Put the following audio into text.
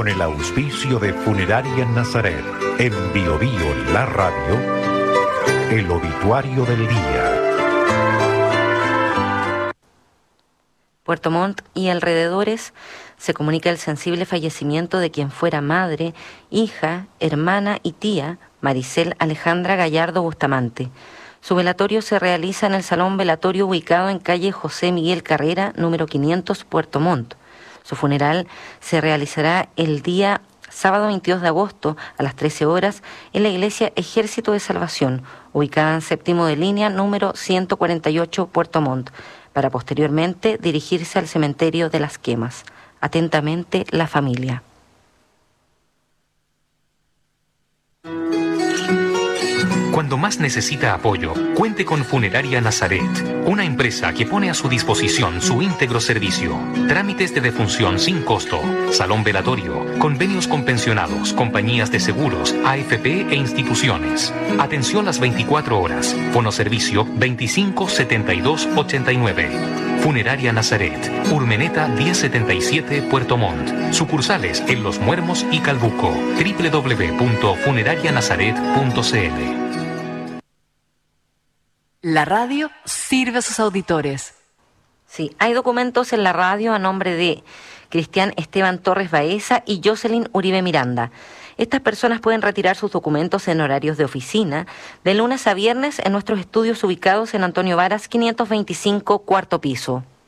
con el auspicio de Funeraria Nazaret, en Bio Bio, la radio, el obituario del día. Puerto Montt y alrededores se comunica el sensible fallecimiento de quien fuera madre, hija, hermana y tía, Maricel Alejandra Gallardo Bustamante. Su velatorio se realiza en el Salón Velatorio ubicado en calle José Miguel Carrera, número 500, Puerto Montt. Su funeral se realizará el día sábado 22 de agosto a las 13 horas en la iglesia Ejército de Salvación, ubicada en séptimo de línea, número 148, Puerto Montt, para posteriormente dirigirse al cementerio de Las Quemas. Atentamente, la familia. Cuando más necesita apoyo, cuente con Funeraria Nazaret, una empresa que pone a su disposición su íntegro servicio. Trámites de defunción sin costo, salón velatorio, convenios con pensionados, compañías de seguros, AFP e instituciones. Atención las 24 horas. Fonoservicio 25 72 89. Funeraria Nazaret, Urmeneta 1077, Puerto Montt. Sucursales en Los Muermos y Calbuco. www.funerarianazaret.cl. La radio sirve a sus auditores. Sí, hay documentos en la radio a nombre de Cristian Esteban Torres Baeza y Jocelyn Uribe Miranda. Estas personas pueden retirar sus documentos en horarios de oficina, de lunes a viernes en nuestros estudios ubicados en Antonio Varas 525, cuarto piso.